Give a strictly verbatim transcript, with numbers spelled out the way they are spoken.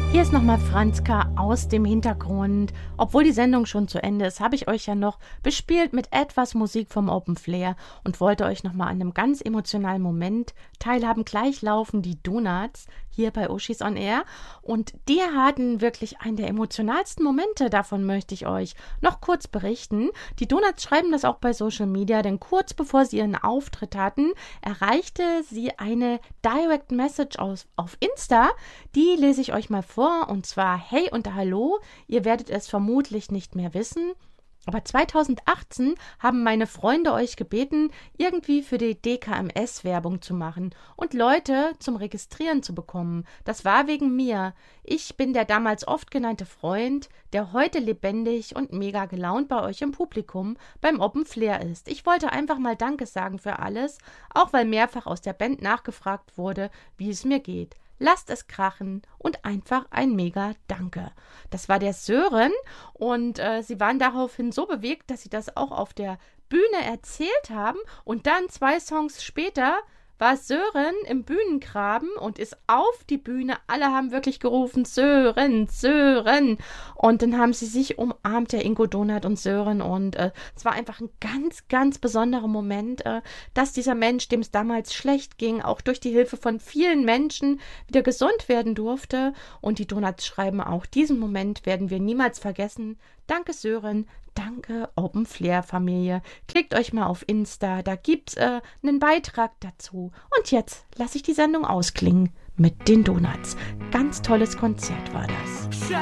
Hier ist nochmal Franzka aus dem Hintergrund. Obwohl die Sendung schon zu Ende ist, habe ich euch ja noch bespielt mit etwas Musik vom Open Flair und wollte euch nochmal an einem ganz emotionalen Moment teilhaben. Gleich laufen die Donuts hier bei Oschis on Air und die hatten wirklich einen der emotionalsten Momente. Davon möchte ich euch noch kurz berichten. Die Donuts schreiben das auch bei Social Media, denn kurz bevor sie ihren Auftritt hatten, erreichte sie eine Direct Message aus, auf Insta. Die lese ich euch mal vor. Und zwar, hey und hallo, ihr werdet es vermutlich nicht mehr wissen, aber zweitausendachtzehn haben meine Freunde euch gebeten, irgendwie für die D K M S Werbung zu machen und Leute zum Registrieren zu bekommen. Das war wegen mir. Ich bin der damals oft genannte Freund, der heute lebendig und mega gelaunt bei euch im Publikum beim Open Flair ist. Ich wollte einfach mal Danke sagen für alles, auch weil mehrfach aus der Band nachgefragt wurde, wie es mir geht. Lasst es krachen und einfach ein mega Danke. Das war der Sören und äh, sie waren daraufhin so bewegt, dass sie das auch auf der Bühne erzählt haben und dann zwei Songs später war Sören im Bühnengraben und ist auf die Bühne. Alle haben wirklich gerufen, Sören, Sören. Und dann haben sie sich umarmt, der Ingo Donat und Sören. Und äh, es war einfach ein ganz, ganz besonderer Moment, äh, dass dieser Mensch, dem es damals schlecht ging, auch durch die Hilfe von vielen Menschen wieder gesund werden durfte. Und die Donuts schreiben auch, diesen Moment werden wir niemals vergessen. Danke Sören, danke Open Flair Familie. Klickt euch mal auf Insta, da gibt's äh, einen Beitrag dazu. Und jetzt lasse ich die Sendung ausklingen mit den Donuts. Ganz tolles Konzert war das.